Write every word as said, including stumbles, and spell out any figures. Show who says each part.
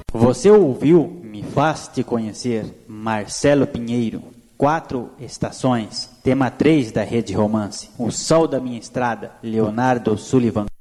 Speaker 1: Você ouviu Me Faz Te Conhecer, Marcelo Pinheiro. Quatro Estações, tema três da Rede Romance. O Sol da Minha Estrada, Leonardo Sullivan.